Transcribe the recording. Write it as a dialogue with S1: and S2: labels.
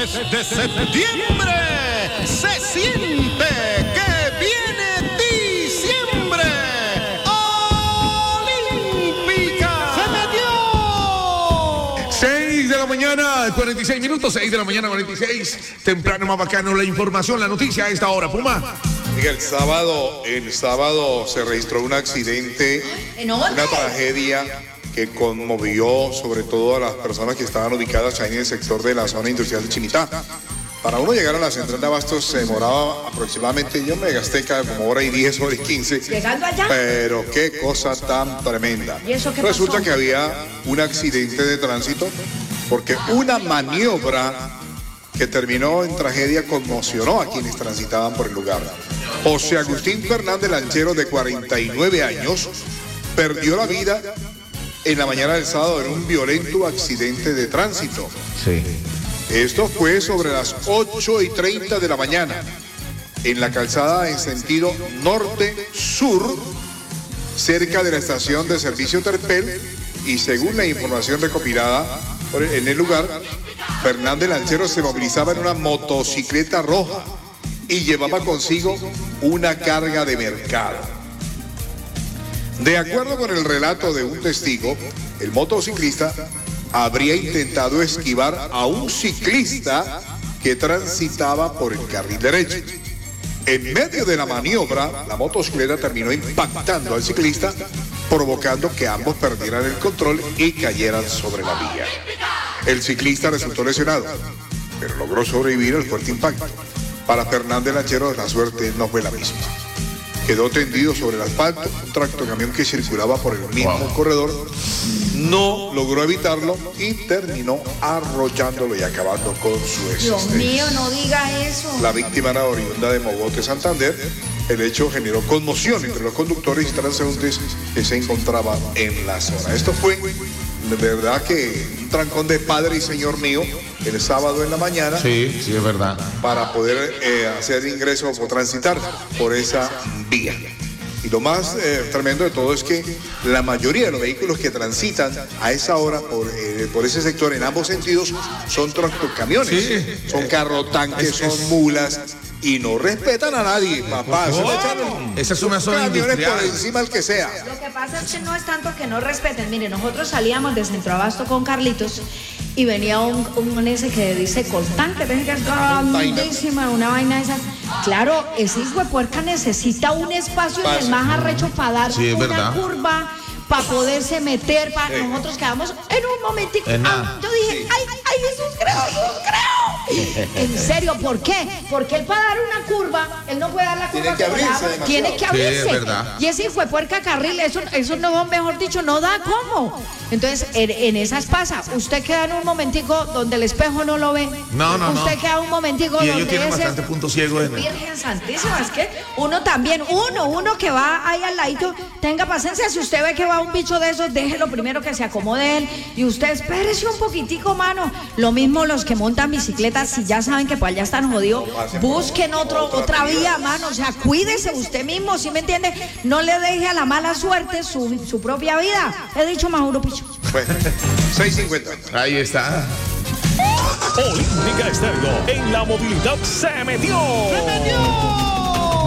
S1: de septiembre se siente que viene diciembre. Olímpica se metió.
S2: 6 de la mañana, 46 minutos, 6 de la mañana, 46. Temprano, más bacano, la información, la noticia a esta hora. Puma.
S3: El sábado se registró un accidente, una tragedia que conmovió sobre todo a las personas que estaban ubicadas ahí en el sector de la zona industrial de Chimitá. Para uno llegar a la central de abastos se demoraba aproximadamente, yo me gasté como hora y 10, hora y 15.
S4: ¿Llegando allá?
S3: Pero qué cosa tan tremenda.
S4: ¿Y eso qué
S3: Resulta
S4: pasó?
S3: que había un accidente de tránsito porque una maniobra que terminó en tragedia conmocionó a quienes transitaban por el lugar. José Agustín Fernández Lanchero, de 49 años, perdió la vida en la mañana del sábado en un violento accidente de tránsito.
S2: Sí.
S3: Esto fue sobre las 8:30 de la mañana, en la calzada en sentido norte-sur, cerca de la estación de servicio Terpel, y según la información recopilada en el lugar, Fernández Lanchero se movilizaba en una motocicleta roja y llevaba consigo una carga de mercado. De acuerdo con el relato de un testigo, el motociclista habría intentado esquivar a un ciclista que transitaba por el carril derecho. En medio de la maniobra, la motocicleta terminó impactando al ciclista, provocando que ambos perdieran el control y cayeran sobre la vía. El ciclista resultó lesionado, pero logró sobrevivir al fuerte impacto. Para Fernández Lanchero, la suerte no fue la misma. Quedó tendido sobre el asfalto, un tractocamión que circulaba por el mismo corredor no logró evitarlo y terminó arrollándolo y acabando con su existencia.
S4: Dios mío, no diga eso.
S3: La víctima era oriunda de Mogote, Santander. El hecho generó conmoción entre los conductores y transeúntes que se encontraban en la zona. Esto fue, de verdad, que un trancón de padre y señor mío el sábado en la mañana.
S2: Sí, sí, es verdad.
S3: Para poder hacer ingreso o transitar por esa vía. Y lo más tremendo de todo es que la mayoría de los vehículos que transitan a esa hora por ese sector en ambos sentidos son tractocamiones,
S2: sí.
S3: son carrotanques, son mulas y no respetan a nadie, papá.
S2: Esa es una zona
S3: camiones
S2: industrial.
S3: por encima del que sea.
S4: Lo que pasa es que no es tanto que no respeten. Mire, nosotros salíamos de Centro Abasto con Carlitos y venía un ese que dice Coltán, que es grandísima, una vaina esa. Claro, ese hijo de puerca necesita un espacio en el más arrecho para dar una curva, para poderse meter, nosotros quedamos en un momentico. Yo dije, ay, Jesús, creo. En serio, ¿por qué? Porque él para dar una curva, él no puede dar la curva. Tiene que abrirse.
S2: Sí, es verdad.
S4: Y ese hijo de puerca carril, eso no, mejor dicho, no da cómo. Entonces, en esas pasa. Usted queda en un momentico donde el espejo no lo ve.
S2: No.
S4: Usted queda un momentico
S2: y
S4: donde
S2: ellos tienen bastante puntos ciegos.
S4: Virgen Santísima, es que uno también, uno que va ahí al ladito, tenga paciencia. Si usted ve que va un bicho de esos, déjelo primero que se acomode él. Y usted espérese un poquitico, mano. Lo mismo los que montan bicicletas, si ya saben que por allá están jodidos, busquen otra vía, mano. O sea, cuídese usted mismo, ¿sí me entiende? No le deje a la mala suerte su propia vida. He dicho Mauro Picho.
S3: Bueno, 6:50.
S2: Ahí está.
S5: Olímpica Estéreo en la movilidad se metió.